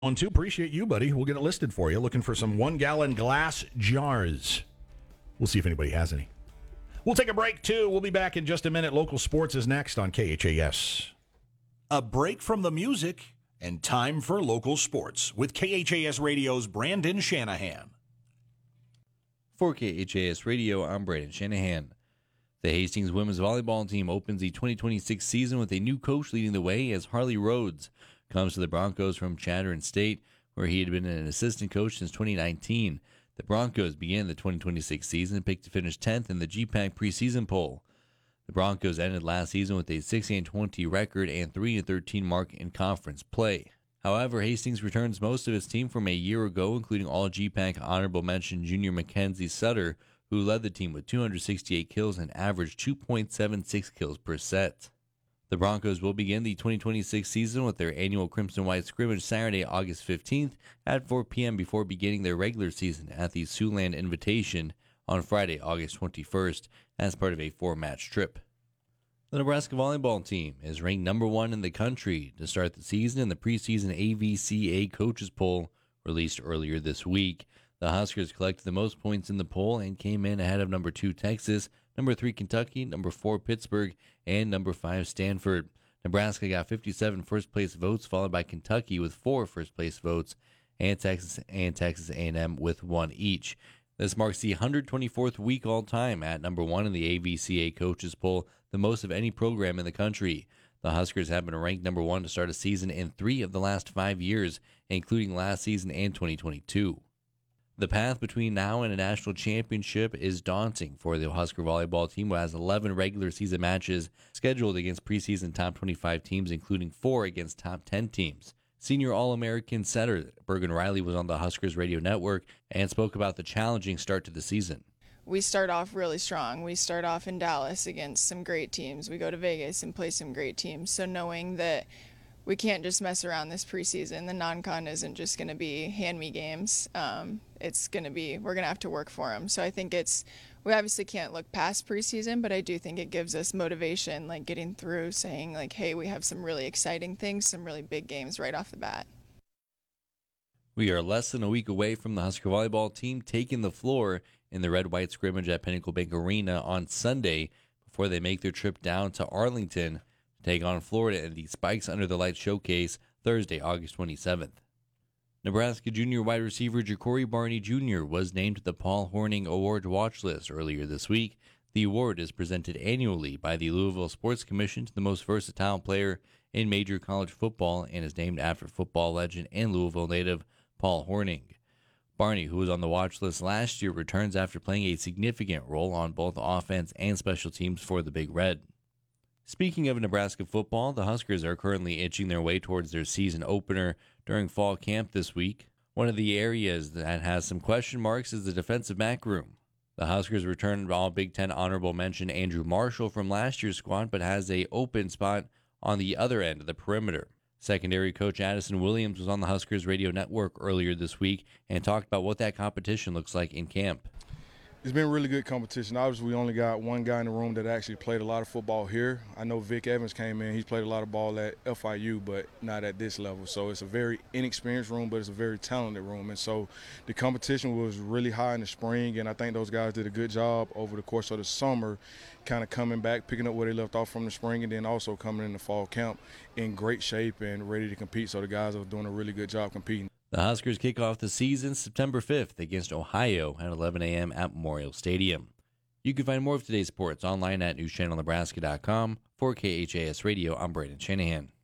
On too. Appreciate you, buddy. We'll get it listed for you. Looking for some 1-gallon glass jars. We'll see if anybody has any. We'll take a break, too. We'll be back in just a minute. Local sports is next on KHAS. A break from the music and time for local sports with KHAS Radio's Brandon Shanahan. For KHAS Radio, I'm Brandon Shanahan. The Hastings women's volleyball team opens the 2026 season with a new coach leading the way as Harley Rhodes comes to the Broncos from Chadron State, where he had been an assistant coach since 2019. The Broncos began the 2026 season picked to finish 10th in the GPAC preseason poll. The Broncos ended last season with a 6-20 record and 3-13 mark in conference play. However, Hastings returns most of its team from a year ago, including all GPAC honorable mention junior Mackenzie Sutter, who led the team with 268 kills and averaged 2.76 kills per set. The Broncos will begin the 2026 season with their annual Crimson White scrimmage Saturday, August 15th at 4 p.m. before beginning their regular season at the Siouxland Invitation on Friday, August 21st, as part of a 4-match trip. The Nebraska volleyball team is ranked number 1 in the country to start the season in the preseason AVCA coaches poll released earlier this week. The Huskers collected the most points in the poll and came in ahead of number 2 Texas, number 3 Kentucky, number 4 Pittsburgh, and number 5 Stanford. Nebraska got 57 first-place votes, followed by Kentucky with 4 first-place votes, and Texas A&M with 1 each. This marks the 124th week all-time at number 1 in the AVCA coaches poll, the most of any program in the country. The Huskers have been ranked number 1 to start a season in 3 of the last 5 years, including last season and 2022. The path between now and a national championship is daunting for the Husker volleyball team, who has 11 regular season matches scheduled against preseason top 25 teams, including 4 against top 10 teams. Senior All-American setter Bergen Riley was on the Huskers radio network and spoke about the challenging start to the season. We start off really strong. We start off in Dallas against some great teams. We go to Vegas and play some great teams. So knowing that we can't just mess around this preseason. The non-con isn't just going to be hand-me games. It's going to be, we're going to have to work for them. So I think we obviously can't look past preseason, but I do think it gives us motivation, like getting through saying like, hey, we have some really exciting things, some really big games right off the bat. We are less than a week away from the Husker volleyball team taking the floor in the red-white scrimmage at Pinnacle Bank Arena on Sunday before they make their trip down to Arlington take on Florida in the Spikes Under the Lights showcase Thursday, August 27th. Nebraska junior wide receiver Ja'Cory Barney Jr. was named to the Paul Hornung Award watch list earlier this week. The award is presented annually by the Louisville Sports Commission to the most versatile player in major college football and is named after football legend and Louisville native Paul Hornung. Barney, who was on the watch list last year, returns after playing a significant role on both offense and special teams for the Big Red. Speaking of Nebraska football, the Huskers are currently inching their way towards their season opener during fall camp this week. One of the areas that has some question marks is the defensive back room. The Huskers returned all Big Ten honorable mention Andrew Marshall from last year's squad, but has an open spot on the other end of the perimeter. Secondary coach Addison Williams was on the Huskers radio network earlier this week and talked about what that competition looks like in camp. It's been really good competition. Obviously, we only got one guy in the room that actually played a lot of football here. I know Vic Evans came in. He's played a lot of ball at FIU, but not at this level. So it's a very inexperienced room, but it's a very talented room. And so the competition was really high in the spring, and I think those guys did a good job over the course of the summer, kind of coming back, picking up where they left off from the spring, and then also coming in the fall camp in great shape and ready to compete. So the guys are doing a really good job competing. The Huskers kick off the season September 5th against Ohio at 11 a.m. at Memorial Stadium. You can find more of today's sports online at newschannelnebraska.com. For KHAS Radio, I'm Brandon Shanahan.